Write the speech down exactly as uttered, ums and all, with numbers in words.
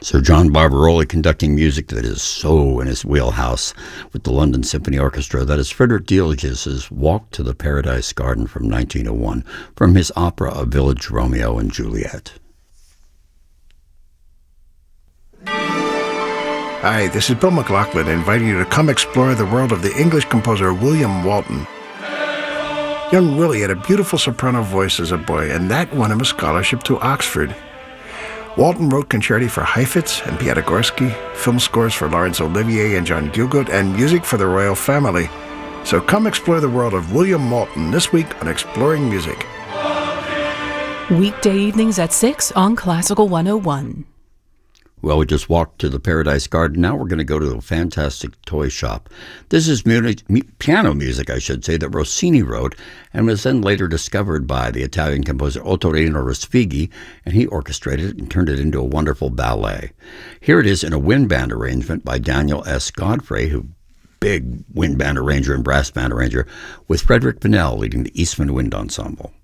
Sir John Barbaroli conducting music that is so in his wheelhouse with the London Symphony Orchestra. That is Frederick Delius's Walk to the Paradise Garden from nineteen oh one, from his opera A Village Romeo and Juliet. Hi, this is Bill McLaughlin inviting you to come explore the world of the English composer William Walton. Young Willie had a beautiful soprano voice as a boy, and that won him a scholarship to Oxford. Walton wrote concerti for Heifetz and Piatigorsky, film scores for Laurence Olivier and John Gielgud, and music for the royal family. So come explore the world of William Walton this week on Exploring Music. Weekday evenings at six on Classical one oh one. Well, we just walked to the Paradise Garden. Now we're going to go to a fantastic toy shop. This is music, piano music, I should say, that Rossini wrote and was then later discovered by the Italian composer Ottorino Respighi, and he orchestrated it and turned it into a wonderful ballet. Here it is in a wind band arrangement by Daniel S. Godfrey, who big wind band arranger and brass band arranger, with Frederick Pinnell leading the Eastman Wind Ensemble.